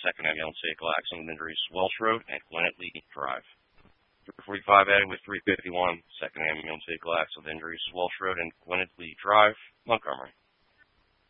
2nd Ambulance Vehicle Accident with Injuries, Welsh Road and Gwinnett Lee Drive. 345 added with 351, 2nd Ambulance Vehicle Accident with Injuries, Welsh Road and Gwinnett Lee Drive, Montgomery.